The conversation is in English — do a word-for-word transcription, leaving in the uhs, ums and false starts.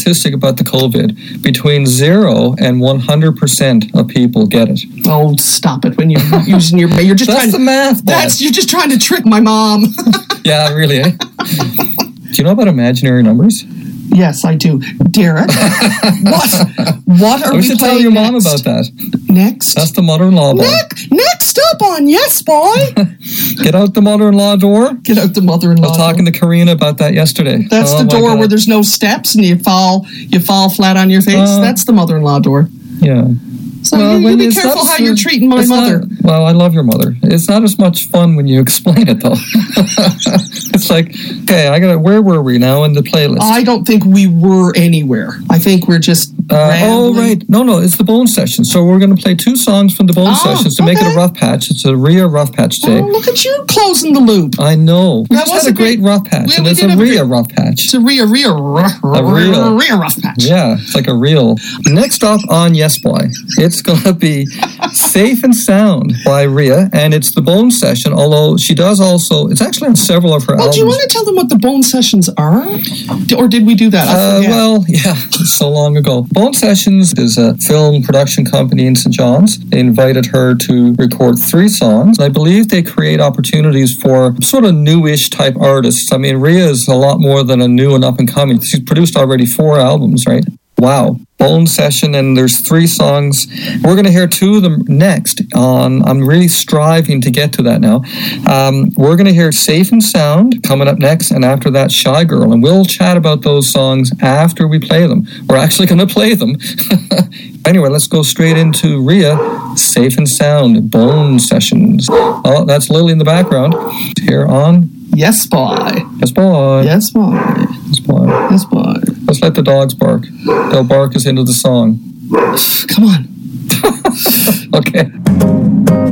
statistic about the COVID. Between zero and one hundred percent of people get it. Oh, stop it. When you're using your... You're just that's trying the to, math. That's You're just trying to trick my mom. Yeah, really, eh? Do you know about imaginary numbers? Yes, I do. Derek, what What are I we should playing tell your next? mom about that. Next? That's the mother-in-law door. Next, next up on Yes Boy. Get out the mother-in-law door. Get out the mother-in-law I was talking door. to Karina about that yesterday. That's oh, the door God. where there's no steps and you fall you fall flat on your face. Uh, That's the mother-in-law door. Yeah. So well, you, when you be it's careful not how so- you're treating my it's mother. Not, well, I love your mother. It's not as much fun when you explain it, though. It's like, okay, I got. Where were we now in the playlist? I don't think we were anywhere. I think we're just Uh, oh, rambling. right. No, no, it's the Bone Session. So we're going to play two songs from the Bone Oh, Sessions to make it okay. a rough patch. It's a Rhea rough patch day. Oh, look at you closing the loop. I know. We That just was had a a great great- rough patch, we- and we it's did a have a Rhea great- rough patch. It's a Rhea, Rhea, Rhea, reel. Rhea rough patch. Yeah, it's like a reel. Next up on Yes Boy, it's going to be Safe and Sound by Rhea, and it's the Bone Session, although she does also, it's actually on several of her Well, albums. do you want to tell them what the Bone Sessions are? D- Or did we do that? I Uh, forget. well, yeah, so long ago. Bone Sessions is a film production company in Saint John's. They invited her to record three songs. I believe they create opportunities for sort of newish type artists. I mean, Rhea is a lot more than a new and up and coming. She's produced already four albums, right? Wow. Bone Session, and there's three songs. We're going to hear two of them next on, I'm really striving to get to that now. Um, we're going to hear Safe and Sound coming up next, and after that, Shy Girl. And we'll chat about those songs after we play them. We're actually going to play them. Anyway, let's go straight into Rhea, Safe and Sound, Bone Sessions. Oh, that's Lily in the background. Here on Yes, boy. Yes Boy. Yes, boy. Yes Boy. Yes, boy. Let's let the dogs bark. They'll bark us into the song. Come on. Okay.